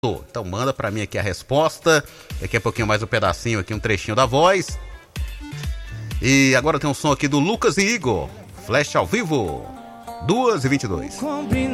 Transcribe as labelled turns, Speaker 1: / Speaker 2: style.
Speaker 1: Então manda pra mim aqui a resposta. Daqui a pouquinho mais um pedacinho aqui, um trechinho da voz. E agora tem um som aqui do Lucas e Igor. Flash ao vivo. 2h22.